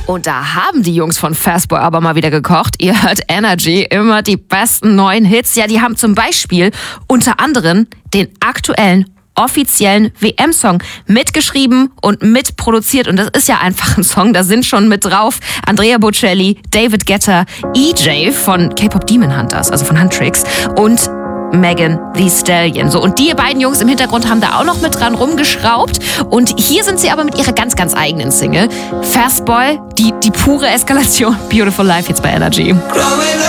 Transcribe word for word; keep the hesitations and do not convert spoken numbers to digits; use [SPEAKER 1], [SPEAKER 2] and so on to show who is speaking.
[SPEAKER 1] Und da haben die Jungs von Fastboy aber mal wieder gekocht. Ihr hört Energy, immer die besten neuen Hits. Ja, die haben zum Beispiel unter anderem den aktuellen offiziellen W M-Song mitgeschrieben und mitproduziert. Und das ist ja einfach ein Song, da sind schon mit drauf Andrea Bocelli, David Guetta, E J von K-Pop Demon Hunters, also von Huntrix, und Megan Thee Stallion. So, und die beiden Jungs im Hintergrund haben da auch noch mit dran rumgeschraubt. Und hier sind sie aber mit ihrer ganz, ganz eigenen Single. Fastboy, die, die pure Eskalation. Beautiful Life jetzt bei Energy.